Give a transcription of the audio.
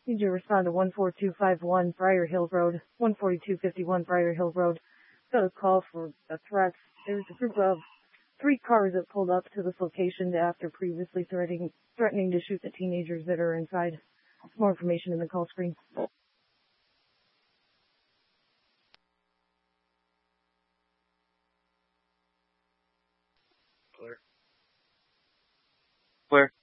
Need you to respond to 14251 Briar Hill Road, 14251 Briar Hill Road. Got a call for a threat. There's a group of 3 cars that pulled up to this location after previously threatening to shoot the teenagers that are inside. More information in the call screen. Clear.